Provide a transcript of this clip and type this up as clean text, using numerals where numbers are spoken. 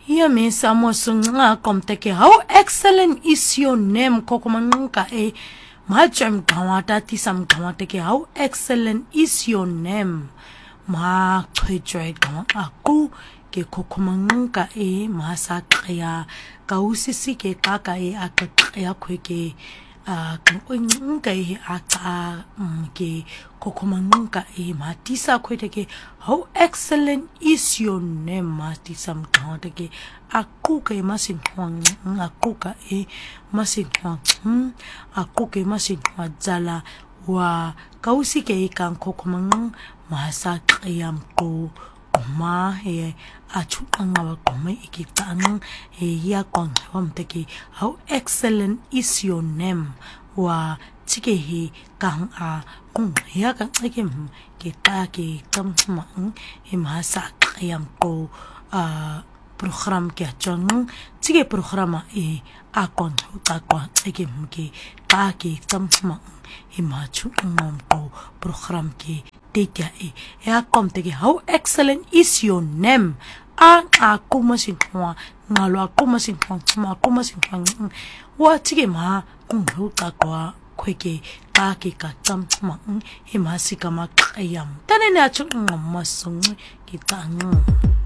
Here me samo sunga komteke. How excellent is your name kokomanka e majam gawata tisam gawateke. How excellent is your name. Ma kwejoy aku ke kokomanka e masa kaya kausisi ke kaka e akaya kweke nka e aka ke kokomanka e matisa kweteke. How excellent is your name matisa mtawateke. Aku ke masin huang aku ka e masin huang aku ke masin huang jala wa kausi ke ikan kokomang masa kayam ko ma he achu anga ko me ikitang he ya kon hom teke. How excellent is your name wa chike he kang a kung ya kang chike ke ta ke kam ma he masa kayam ko program ke chong chike programa e akon ta ko chike ke ta ke kam ma he ma chu ngom ko program ke Teka e kom teke. How excellent is your name. Ako masin kwa ngalo ako masin kwa ako masin kwa wa tige ma kung huta kwa kweke ka ke ka tam ma he ma sika ma kayam tane na chu ngam masung kita